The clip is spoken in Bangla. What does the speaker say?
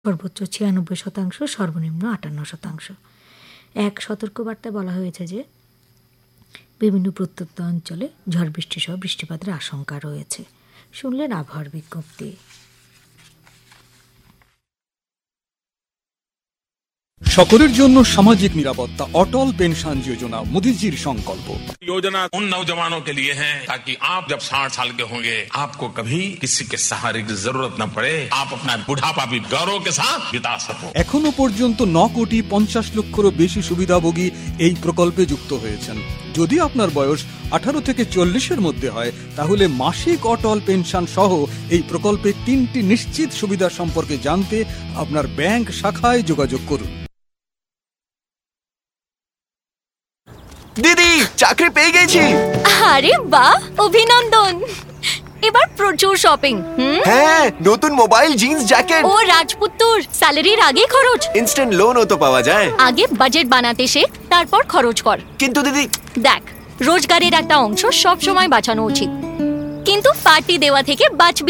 সর্বোচ্চ 96%, সর্বনিম্ন 58%। এক সতর্কবার্তায় বলা হয়েছে যে বিভিন্ন প্রত্যন্ত অঞ্চলে ঝড় বৃষ্টি সহ বৃষ্টিপাতের আশঙ্কা রয়েছে। শুনলেন আবহাওয়ার বিজ্ঞপ্তি। সকলের জন্য সামাজিক নিরাপত্তা, অটল পেনশন যোজনা মোদিজির সংকল্প। योजना उन नौजवानों के लिए है ताकि आप जब 60 साल के होंगे आपको कभी किसी के सहारे की जरूरत न पड़े, आप अपना बुढ़ापा भी गौरव के साथ बिता सको। এখনো পর্যন্ত 9,50,00,000-রও বেশি সুবিধাভোগী এই প্রকল্পে যুক্ত হয়েছেন। যদি আপনার বয়স 18 থেকে 40-এর মধ্যে হয় তাহলে মাসিক অটল পেনশন সহ এই প্রকল্পের 3টি নিশ্চিত সুবিধা সম্পর্কে জানতে আপনার ব্যাংক শাখায় যোগাযোগ করুন। দিদি, চাকরি পেয়ে গেছি। আরে বাহ, অভিনন্দন। এবার প্রচুর শপিং। হ্যাঁ, নতুন মোবাইল, জিন্স, জ্যাকেট। ও রাজপুত্তর, স্যালারির আগে খরচ। ইনস্ট্যান্ট লোনও তো পাওয়া যায়। আগে বাজেট বানাতে শেখ, তারপর খরচ কর। কিন্তু দিদি, দেখ, রোজগারের একটা অংশ সব সময় বাঁচানো উচিত, কিন্তু পার্টি দেওয়া থেকে বাঁচবি